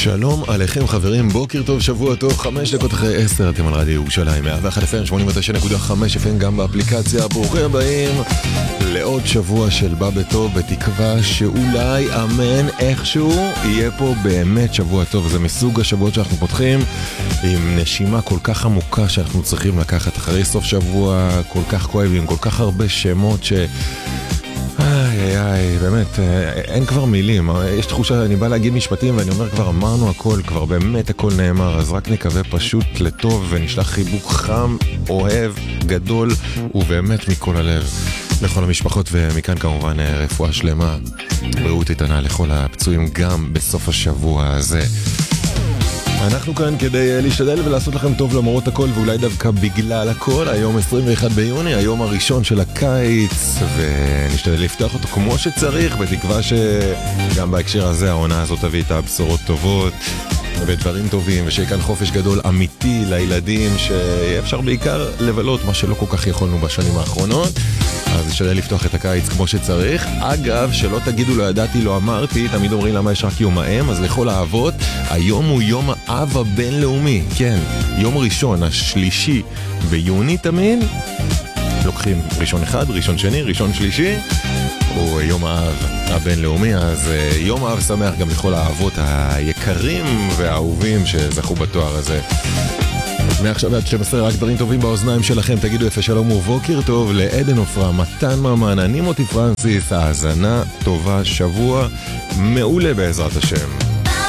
שלום עליכם חברים, בוקר טוב, שבוע טוב, 5 דקות אחרי 10, אתם על רדיו ירושלים, 101 FM, 89.5 FM, גם באפליקציה. ברוכים הבאים לעוד שבוע של בא בטוב, בתקווה שאולי אמן איכשהו יהיה פה באמת שבוע טוב. זה מסוג השבועות שאנחנו פותחים עם נשימה כל כך עמוקה שאנחנו צריכים לקחת אחרי סוף שבוע כל כך כואב, עם כל כך הרבה שמות באמת, אין כבר מילים. יש תחושה, אני בא להגיד משפטים ואני אומר כבר אמרנו הכל, כבר באמת הכל נאמר, אז רק נקווה פשוט לטוב ונשלח חיבוק חם, אוהב, גדול ובאמת מכל הלב לכל המשפחות, ומכאן כמובן רפואה שלמה, בריאות איתנה לכל הפצועים גם בסוף השבוע הזה. אנחנו כאן כדי להשתדל ולעשות לכם טוב למרות הכל, ואולי דווקא בגלל הכל. היום 21 ביוני, היום הראשון של הקיץ, ונשתדל לפתוח אותו כמו שצריך, בתקווה שגם בהקשר הזה העונה הזאת תביא את הבשורות טובות ודברים טובים, ושיהיה כאן חופש גדול אמיתי לילדים, שאפשר בעיקר לבלות מה שלא כל כך יכולנו בשנים האחרונות. אז נשתדל לפתוח את הקיץ כמו שצריך. אגב, שלא תגידו לא ידעתי, לא אמרתי, תמיד אומרים למה יש רק יום האם, אז לכל האבות, היום הוא יום האב הבינלאומי. כן, יום ראשון, השלישי ביוני תמיד, לוקחים ראשון אחד, ראשון שני, ראשון שלישי, הוא יום האב הבינלאומי. אז יום האב שמח גם לכל האבות היקרים והאהובים שזכו בתואר הזה. מעכשיו עד 12 רק דברים טובים באוזניים שלכם. תגידו יפה שלום ובוקר טוב לעדן אופרה, מתן ממן, אני מוטי פרנסיס. האזנה טובה, שבוע מעולה בעזרת השם.